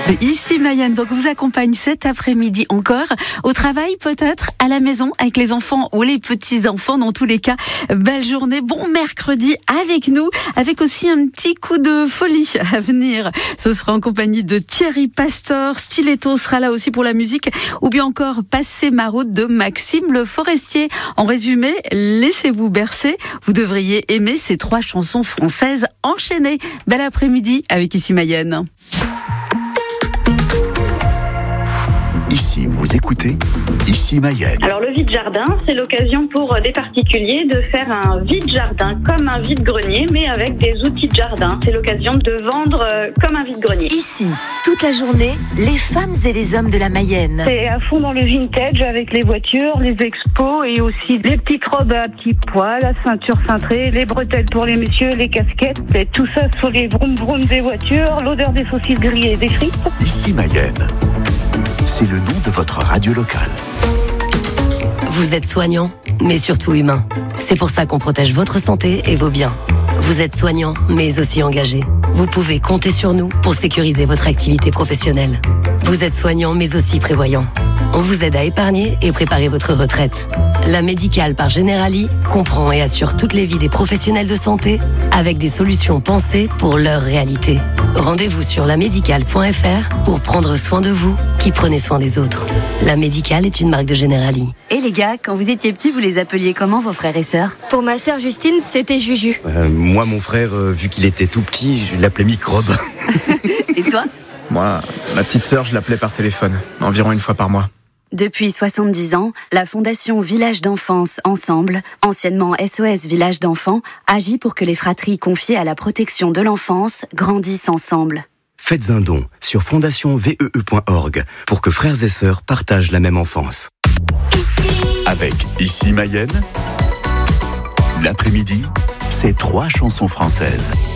Ici Mayenne, donc vous accompagne cet après-midi encore au travail, peut-être à la maison avec les enfants ou les petits-enfants. Dans tous les cas, belle journée, bon mercredi avec nous, avec aussi un petit coup de folie à venir. Ce sera en compagnie de Thierry Pastor, Stiletto sera là aussi pour la musique, ou bien encore Passer ma route de Maxime Le Forestier. En résumé, laissez-vous bercer, vous devriez aimer ces 3 chansons françaises enchaînées. Bel après-midi avec Ici Mayenne. Ici, vous écoutez Ici Mayenne. Alors le vide-jardin, c'est l'occasion pour des particuliers de faire un vide-jardin comme un vide-grenier, mais avec des outils de jardin. C'est l'occasion de vendre comme un vide-grenier. Ici, toute la journée, les femmes et les hommes de la Mayenne. C'est à fond dans le vintage avec les voitures, les expos et aussi les petites robes à petits pois, la ceinture cintrée, les bretelles pour les messieurs, les casquettes, et tout ça sur les vroom-vroom des voitures, l'odeur des saucisses grillées et des frites. Ici Mayenne. C'est le nom de votre radio locale. Vous êtes soignant, mais surtout humain. C'est pour ça qu'on protège votre santé et vos biens. Vous êtes soignant, mais aussi engagé. Vous pouvez compter sur nous pour sécuriser votre activité professionnelle. Vous êtes soignant, mais aussi prévoyant. On vous aide à épargner et préparer votre retraite. La Médicale par Generali comprend et assure toutes les vies des professionnels de santé avec des solutions pensées pour leur réalité. Rendez-vous sur lamédicale.fr pour prendre soin de vous qui prenez soin des autres. La Médicale est une marque de Generali. Et les gars, quand vous étiez petits, vous les appeliez comment vos frères et sœurs? Pour ma sœur Justine, c'était Juju. Moi, mon frère, vu qu'il était tout petit, je l'appelais Microbe. Et toi? Moi, ma petite sœur, je l'appelais par téléphone, environ 1 fois par mois. Depuis 70 ans, la Fondation Village d'Enfance Ensemble, anciennement SOS Village d'Enfants, agit pour que les fratries confiées à la protection de l'enfance grandissent ensemble. Faites un don sur fondationvee.org pour que frères et sœurs partagent la même enfance. Avec Ici Mayenne, l'après-midi, c'est 3 chansons françaises.